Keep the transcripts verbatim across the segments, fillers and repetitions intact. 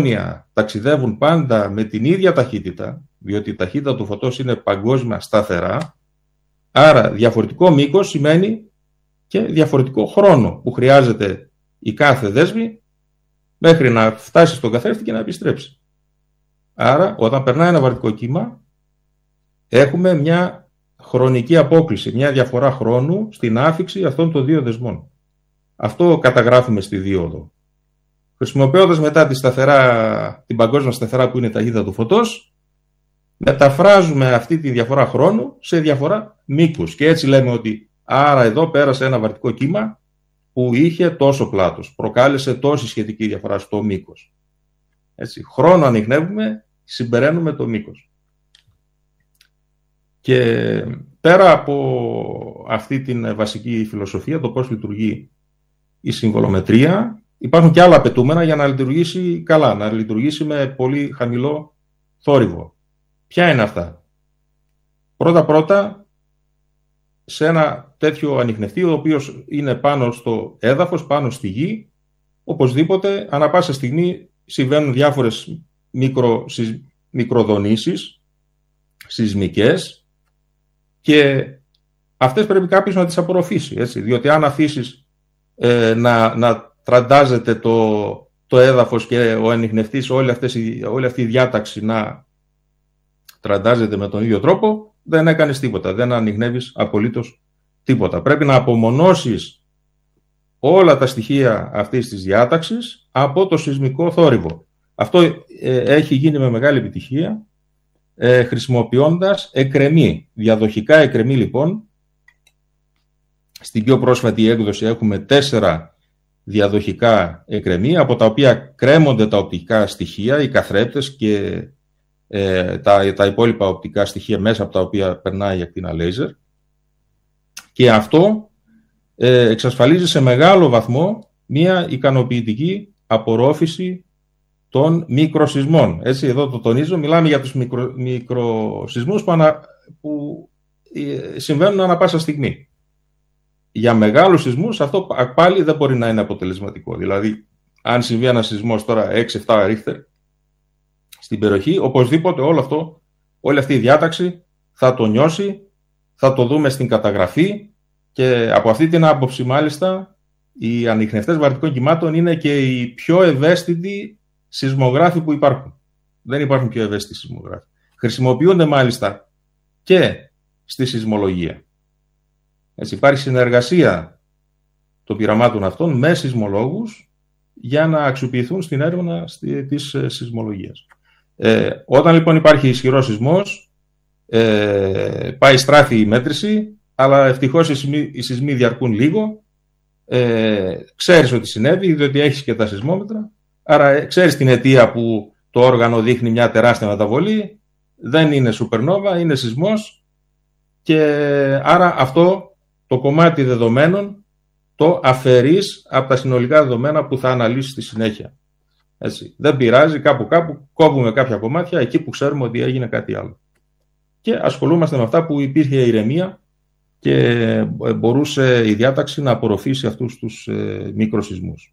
φωτόνια ταξιδεύουν πάντα με την ίδια ταχύτητα, διότι η ταχύτητα του φωτός είναι παγκόσμια σταθερά, άρα διαφορετικό μήκος σημαίνει και διαφορετικό χρόνο που χρειάζεται η κάθε δέσμη μέχρι να φτάσει στον καθρέφτη και να επιστρέψει. Άρα, όταν περνάει ένα βαρυτικό κύμα, έχουμε μια χρονική απόκλιση, μια διαφορά χρόνου στην άφιξη αυτών των δύο δεσμών. Αυτό καταγράφουμε στη δίωδο. Χρησιμοποιώντας μετά τη σταθερά, την παγκόσμια σταθερά που είναι η ταχύτητα του φωτός, μεταφράζουμε αυτή τη διαφορά χρόνου σε διαφορά μήκους. Και έτσι λέμε ότι άρα εδώ πέρασε ένα βαρυτικό κύμα που είχε τόσο πλάτος, προκάλεσε τόση σχετική διαφορά στο μήκος. Έτσι, χρόνο ανιχνεύουμε, συμπεραίνουμε το μήκος. Και πέρα από αυτή την βασική φιλοσοφία, το πώς λειτουργεί η συμβολομετρία, υπάρχουν και άλλα απαιτούμενα για να λειτουργήσει καλά, να λειτουργήσει με πολύ χαμηλό θόρυβο. Ποια είναι αυτά? Πρώτα-πρώτα, σε ένα τέτοιο ανιχνευτή, ο οποίος είναι πάνω στο έδαφος, πάνω στη γη, οπωσδήποτε, ανά πάσα στιγμή συμβαίνουν διάφορες μικρο, μικροδονήσεις, σεισμικές, και αυτές πρέπει κάποιος να τις απορροφήσει, έτσι, διότι αν αφήσεις ε, να, να τραντάζεται το, το έδαφος και ο ανιχνευτής, όλη, αυτές, όλη αυτή η διάταξη να τραντάζεται με τον ίδιο τρόπο, δεν έκανες τίποτα, δεν ανιχνεύεις απολύτως τίποτα. Πρέπει να απομονώσεις όλα τα στοιχεία αυτής της διάταξης από το σεισμικό θόρυβο. Αυτό ε, έχει γίνει με μεγάλη επιτυχία, ε, χρησιμοποιώντας εκρεμή, διαδοχικά εκρεμή λοιπόν. Στην πιο πρόσφατη έκδοση έχουμε τέσσερα διαδοχικά εκρεμή, από τα οποία κρέμονται τα οπτικά στοιχεία, οι καθρέπτες και ε, τα, τα υπόλοιπα οπτικά στοιχεία μέσα από τα οποία περνάει η ακτίνα λέιζερ. Και αυτό ε, εξασφαλίζει σε μεγάλο βαθμό μια ικανοποιητική απορρόφηση των μικροσεισμών. Έτσι, εδώ το τονίζω, μιλάμε για τους μικρο, μικροσεισμούς που, ανα, που ε, συμβαίνουν ανά πάσα στιγμή. Για μεγάλους σεισμούς αυτό πάλι δεν μπορεί να είναι αποτελεσματικό. Δηλαδή, αν συμβεί ένα σεισμός τώρα έξι εφτά ρίχτερ στην περιοχή, οπωσδήποτε όλο αυτό, όλη αυτή η διάταξη θα το νιώσει, θα το δούμε στην καταγραφή, και από αυτή την άποψη μάλιστα οι ανιχνευτές βαρυτικών κυμάτων είναι και οι πιο ευαίσθητοι σεισμογράφοι που υπάρχουν. Δεν υπάρχουν πιο ευαίσθητοι σεισμογράφοι. Χρησιμοποιούνται μάλιστα και στη σεισμολογία. Έτσι, υπάρχει συνεργασία των πειραμάτων αυτών με σεισμολόγους για να αξιοποιηθούν στην έρευνα της σεισμολογίας. Ε, όταν λοιπόν υπάρχει ισχυρός σεισμός, ε, πάει στράφη η μέτρηση, αλλά ευτυχώς οι σεισμοί, οι σεισμοί διαρκούν λίγο. Ε, ξέρεις ότι συνέβη, διότι έχεις και τα σεισμόμετρα, άρα ξέρεις την αιτία που το όργανο δείχνει μια τεράστια μεταβολή, δεν είναι σουπερνόβα, είναι σεισμός, και άρα αυτό το κομμάτι δεδομένων το αφαιρείς από τα συνολικά δεδομένα που θα αναλύσεις στη συνέχεια. Έτσι. Δεν πειράζει, κάπου κάπου κόβουμε κάποια κομμάτια εκεί που ξέρουμε ότι έγινε κάτι άλλο. Και ασχολούμαστε με αυτά που υπήρχε ηρεμία και μπορούσε η διάταξη να απορροφήσει αυτούς τους ε, μικροσεισμούς.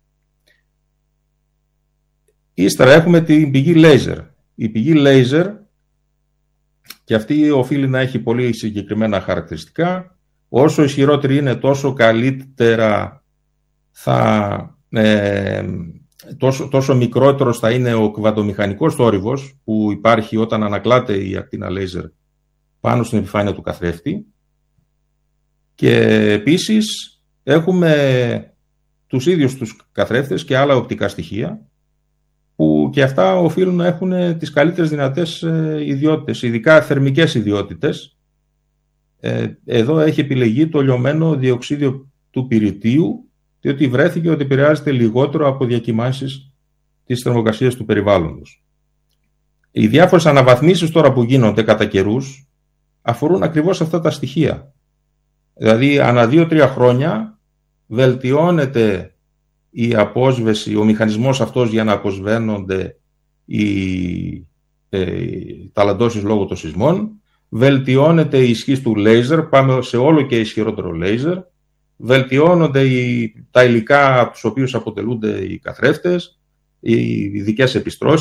Ύστερα έχουμε την πηγή λέιζερ. Η πηγή λέιζερ, και αυτή οφείλει να έχει πολύ συγκεκριμένα χαρακτηριστικά. Όσο ισχυρότερη είναι, τόσο καλύτερα θα, ε, τόσο, τόσο μικρότερος θα είναι ο κβαντομηχανικός θόρυβος που υπάρχει όταν ανακλάται η ακτίνα λέιζερ πάνω στην επιφάνεια του καθρέφτη. Και επίσης έχουμε τους ίδιους τους καθρέφτες και άλλα οπτικά στοιχεία που και αυτά οφείλουν να έχουν τις καλύτερες δυνατές ιδιότητες, ειδικά θερμικές ιδιότητες. Εδώ έχει επιλεγεί το λιωμένο διοξίδιο του πυρητίου, διότι βρέθηκε ότι επηρεάζεται λιγότερο από διακυμάνσεις της θερμοκρασίας του περιβάλλοντος. Οι διάφορες αναβαθμίσεις τώρα που γίνονται κατά καιρούς αφορούν ακριβώς αυτά τα στοιχεία. Δηλαδή, ανά δύο-τρία χρόνια βελτιώνεται η απόσβεση, ο μηχανισμός αυτός για να αποσβαίνονται οι, ε, οι ταλαντώσεις λόγω των σεισμών, βελτιώνεται η ισχύ του λέιζερ, πάμε σε όλο και ισχυρότερο λέιζερ, βελτιώνονται οι, τα υλικά από τους οποίους αποτελούνται οι καθρέφτες, οι ειδικές επιστρώσεις,